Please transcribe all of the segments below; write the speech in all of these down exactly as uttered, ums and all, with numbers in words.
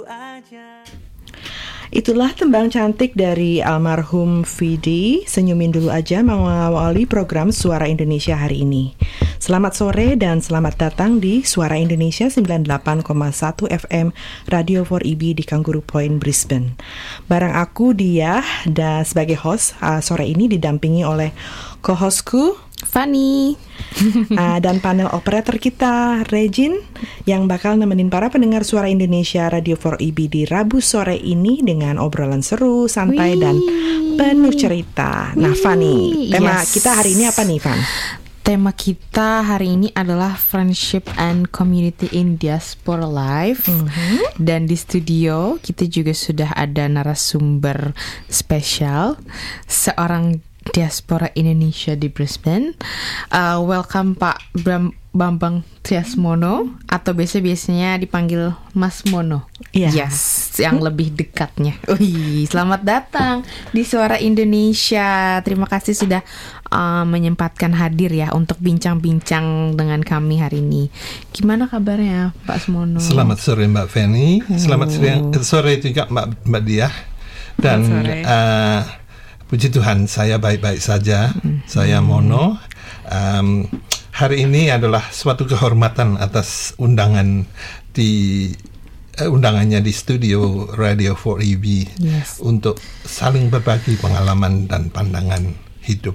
Itulah tembang cantik dari almarhum Vidi, Senyumin Dulu Aja, mengawali program Suara Indonesia hari ini. Selamat sore dan selamat datang di Suara Indonesia sembilan puluh delapan koma satu F M Radio four E B di Kangaroo Point, Brisbane. Barang aku Dia dan sebagai host uh, sore ini didampingi oleh co-hostku Fanny uh, dan panel operator kita Regin yang bakal nemenin para pendengar Suara Indonesia Radio four E B di Rabu sore ini dengan obrolan seru, santai, Wee. dan penuh cerita. Nah, Fanny, tema yes. kita hari ini apa nih, Van? Tema kita hari ini adalah Friendship and Community in Diaspora Life. Mm-hmm. Dan di studio kita juga sudah ada narasumber spesial, seorang diaspora Indonesia di Brisbane. Uh, welcome Pak Bram, Bambang Triasmono, atau biasa-biasanya dipanggil Mas Mono. Yeah. Yes, yang lebih dekatnya. Wih, selamat datang di Suara Indonesia. Terima kasih sudah uh, menyempatkan hadir ya untuk bincang-bincang dengan kami hari ini. Gimana kabarnya Pak Smono? Selamat sore Mbak Fanny. Oh. Selamat sore, sore juga Mbak Mbak Diah. Dan uh, puji Tuhan, saya baik-baik saja. Mm-hmm. Saya Mono. Um, hari ini adalah suatu kehormatan atas undangan di uh, undangannya di studio Radio four E B yes. untuk saling berbagi pengalaman dan pandangan hidup.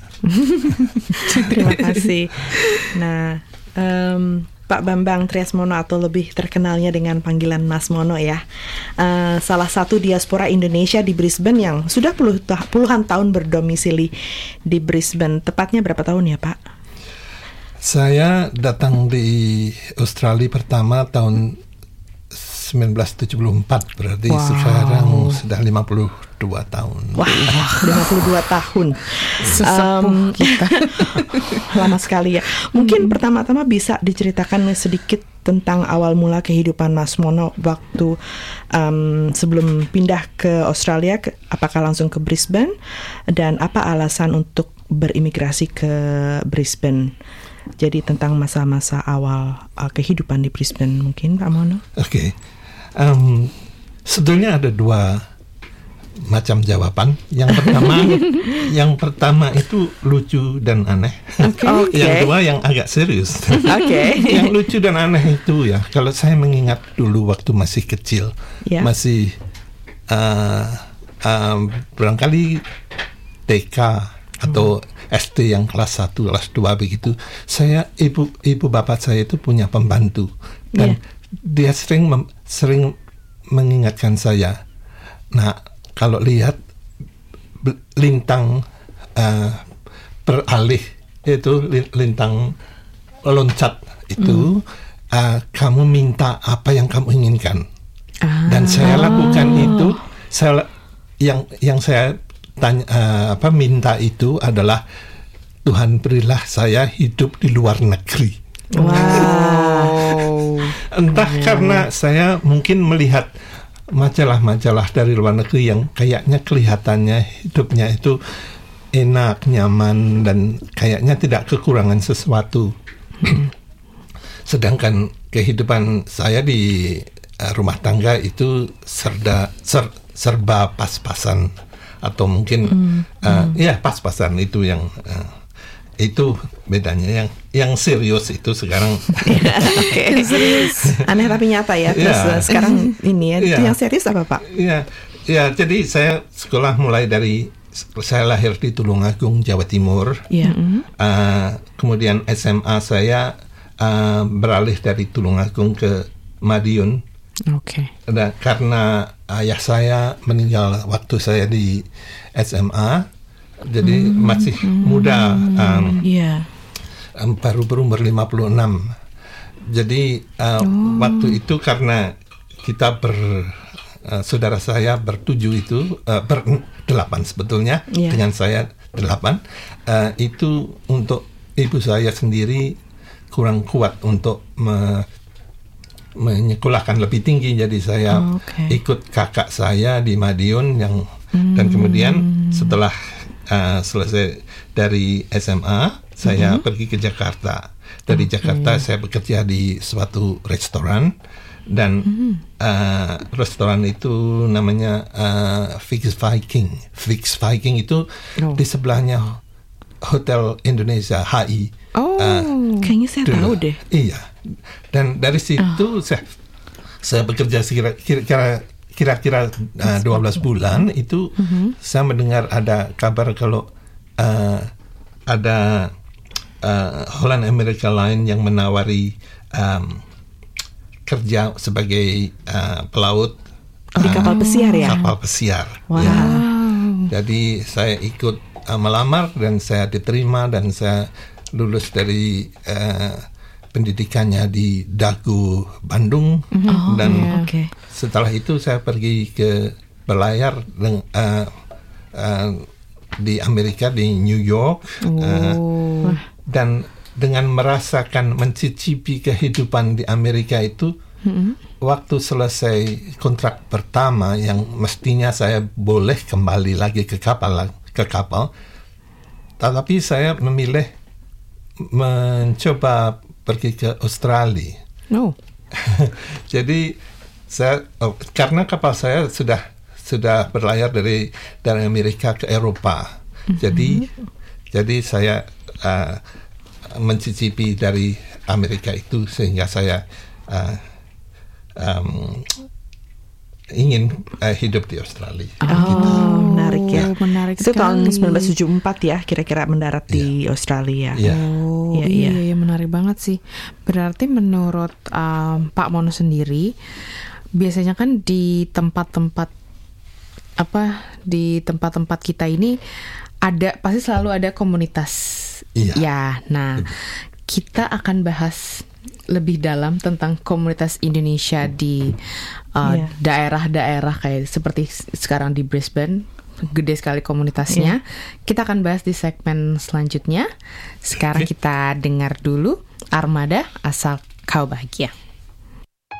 Terima kasih. Nah, um, Pak Bambang Triasmono atau lebih terkenalnya dengan panggilan Mas Mono ya, uh, salah satu diaspora Indonesia di Brisbane yang sudah puluh, puluhan tahun berdomisili di Brisbane. Tepatnya berapa tahun ya Pak? Saya datang di Australia pertama tahun sembilan belas tujuh puluh empat, berarti wow. sekarang sudah lima puluh dua tahun. Wah, lima puluh dua tahun. Sesepuh um, kita. Lama sekali ya. Mungkin hmm. pertama-tama bisa diceritakan sedikit tentang awal mula kehidupan Mas Mono waktu um, sebelum pindah ke Australia, ke, apakah langsung ke Brisbane, dan apa alasan untuk berimigrasi ke Brisbane. Jadi tentang masa-masa awal uh, kehidupan di Brisbane mungkin Pak Mono. Oke, okay. um, sebetulnya ada dua macam jawaban. Yang pertama, yang pertama itu lucu dan aneh. Okay. Okay. Yang kedua yang agak serius. Oke. Okay. Yang lucu dan aneh itu ya, kalau saya mengingat dulu waktu masih kecil, yeah. masih uh, uh, barangkali T K atau hmm. S D yang kelas satu, kelas dua begitu. Saya ibu ibu bapak saya itu punya pembantu dan yeah. dia sering mem, sering mengingatkan saya. Nah, kalau lihat lintang uh, beralih itu lintang loncat itu, mm. uh, kamu minta apa yang kamu inginkan. Ah. Dan saya lakukan itu. Saya yang yang saya tanya uh, apa minta itu adalah Tuhan berilah saya hidup di luar negeri. Wow. Entah wow. karena saya mungkin melihat majalah-majalah dari luar negeri yang kayaknya kelihatannya hidupnya itu enak, nyaman, dan kayaknya tidak kekurangan sesuatu. Sedangkan kehidupan saya di uh, rumah tangga itu serda, ser, serba pas-pasan atau mungkin mm, uh, mm. ya pas-pasan itu yang uh, itu bedanya. Yang yang serius itu sekarang okay. serius aneh tapi nyata ya. Terus yeah. sekarang ini ya yeah. itu yang serius apa Pak? Iya yeah. ya yeah, jadi saya sekolah mulai dari saya lahir di Tulungagung, Jawa Timur. Yeah. uh, kemudian S M A saya uh, beralih dari Tulungagung ke Madiun. Oke. Okay. Dan karena ayah saya meninggal waktu saya di S M A, jadi hmm, masih hmm, muda, um, yeah. um, baru berumur lima puluh enam. Jadi uh, oh. waktu itu karena kita ber uh, saudara saya bertujuh itu uh, berdelapan sebetulnya yeah. dengan saya delapan, uh, itu untuk ibu saya sendiri kurang kuat untuk me, menyekolahkan lebih tinggi, jadi saya oh, okay. ikut kakak saya di Madiun yang hmm. dan kemudian setelah Uh, selesai dari S M A, saya mm-hmm. pergi ke Jakarta. Dari okay. Jakarta saya bekerja di suatu restoran dan mm-hmm. uh, restoran itu namanya uh, Fix Viking. Fix Viking itu oh. di sebelahnya Hotel Indonesia H I. Oh, uh, kayaknya saya dulu. tahu deh. Iya, dan dari situ oh. saya saya bekerja kira-kira kira-kira uh, dua belas bulan itu mm-hmm. saya mendengar ada kabar kalau uh, ada uh, Holland America Line yang menawari um, kerja sebagai uh, pelaut di kapal pesiar ya. Kapal pesiar. Wow. Ya. Jadi saya ikut uh, melamar dan saya diterima dan saya lulus dari uh, pendidikannya di Dago Bandung oh, dan yeah. okay. setelah itu saya pergi ke berlayar dengan, uh, uh, di Amerika di New York oh. uh, dan dengan merasakan mencicipi kehidupan di Amerika itu mm-hmm. waktu selesai kontrak pertama yang mestinya saya boleh kembali lagi ke kapal ke kapal tetapi saya memilih mencoba pergi ke Australia. Oh. Jadi saya oh, karena kapal saya sudah sudah berlayar dari dari Amerika ke Eropa. Mm-hmm. Jadi jadi saya uh, mencicipi dari Amerika itu sehingga saya uh, um, ingin uh, hidup di Australia. Oh, gitu. Menarik ya. Menarik itu sekali. tahun sembilan belas tujuh puluh empat ya, kira-kira mendarat yeah. di Australia. Yeah. Oh, iya, iya, iya, menarik banget sih. Berarti menurut um, Pak Mono sendiri, biasanya kan di tempat-tempat apa, di tempat-tempat kita ini ada pasti selalu ada komunitas. Iya. Ya, nah kita akan bahas lebih dalam tentang komunitas Indonesia di uh, yeah. daerah-daerah kayak seperti sekarang di Brisbane, gede sekali komunitasnya. Yeah. Kita akan bahas di segmen selanjutnya. Sekarang okay. kita dengar dulu Armada Asal Kau Bahagia.